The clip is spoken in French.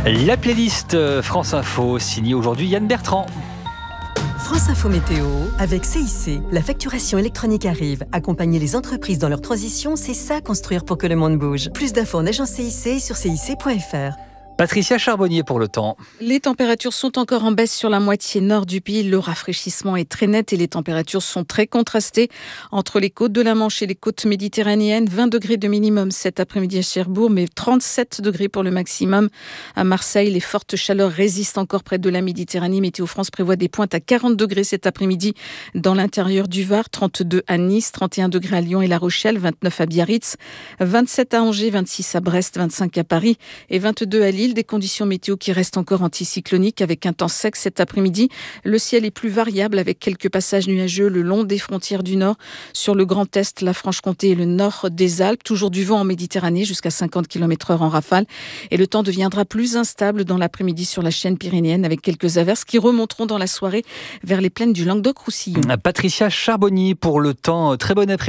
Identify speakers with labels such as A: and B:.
A: La playlist France Info, signée aujourd'hui Yann Bertrand.
B: France Info Météo, avec CIC. La facturation électronique arrive. Accompagner les entreprises dans leur transition, c'est ça construire pour que le monde bouge. Plus d'infos en agence CIC et sur cic.fr.
A: Patricia Charbonnier pour le temps.
C: Les températures sont encore en baisse sur la moitié nord du pays. Le rafraîchissement est très net et les températures sont très contrastées entre les côtes de la Manche et les côtes méditerranéennes. 20 degrés de minimum cet après-midi à Cherbourg, mais 37 degrés pour le maximum à Marseille. Les fortes chaleurs résistent encore près de la Méditerranée. Météo France prévoit des pointes à 40 degrés cet après-midi dans l'intérieur du Var, 32 à Nice, 31 degrés à Lyon et La Rochelle, 29 à Biarritz, 27 à Angers, 26 à Brest, 25 à Paris et 22 à Lille. Des conditions météo qui restent encore anticycloniques avec un temps sec cet après-midi. Le ciel est plus variable avec quelques passages nuageux le long des frontières du nord sur le Grand Est, la Franche-Comté et le nord des Alpes. Toujours du vent en Méditerranée jusqu'à 50 km/h en rafale. Et le temps deviendra plus instable dans l'après-midi sur la chaîne pyrénéenne avec quelques averses qui remonteront dans la soirée vers les plaines du Languedoc-Roussillon.
A: Patricia Charbonnier pour le temps. Très bon après-midi.